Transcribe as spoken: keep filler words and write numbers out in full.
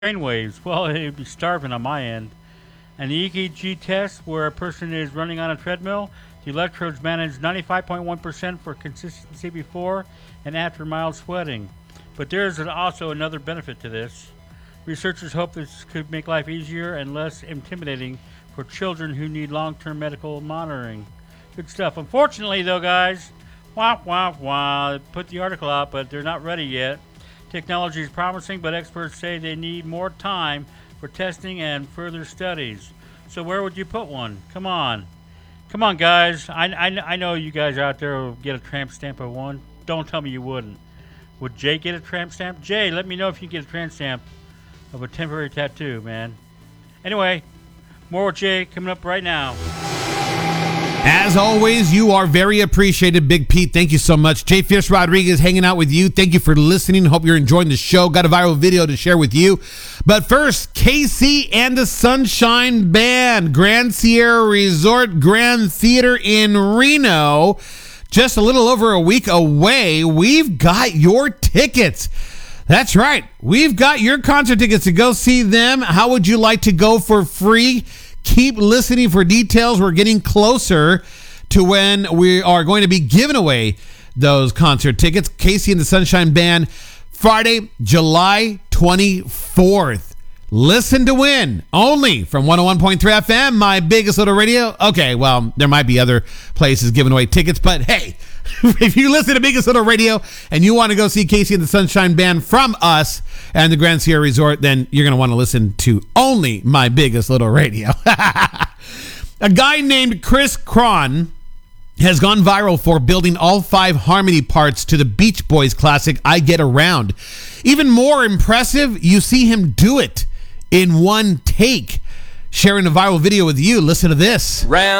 brainwaves. Well, he'd be starving on my end. And the E K G test, where a person is running on a treadmill, the electrodes manage ninety-five point one percent for consistency before and after mild sweating. But there is also another benefit to this. Researchers hope this could make life easier and less intimidating for children who need long-term medical monitoring. Good stuff. Unfortunately, though, guys, wah, wah, wah, they put the article out, but they're not ready yet. Technology is promising, but experts say they need more time for testing and further studies. So where would you put one? Come on. Come on, guys. I, I, I know you guys out there will get a tramp stamp of one. Don't tell me you wouldn't. Would Jay get a tramp stamp? Jay, let me know if you get a tramp stamp of a temporary tattoo, man. Anyway, more with Jay coming up right now. As always, you are very appreciated, Big Pete. Thank you so much. Jay Fish Rodriguez hanging out with you. Thank you for listening. Hope you're enjoying the show. Got a viral video to share with you. But first, K C and the Sunshine Band, Grand Sierra Resort Grand Theater in Reno. Just a little over a week away. We've got your tickets. That's right. We've got your concert tickets to go see them. How would you like to go for free? Keep listening for details. We're getting closer to when we are going to be giving away those concert tickets. K C and the Sunshine Band, Friday, July twenty-fourth. Listen to win, only from one oh one point three F M, my biggest little radio. Okay, well, there might be other places giving away tickets, but hey, if you listen to Biggest Little Radio and you want to go see K C and the Sunshine Band from us and the Grand Sierra Resort, then you're going to want to listen to only my Biggest Little Radio. A guy named Chris Cron has gone viral for building all five harmony parts to the Beach Boys classic, I Get Around. Even more impressive, you see him do it in one take. Sharing a viral video with you. Listen to this. Round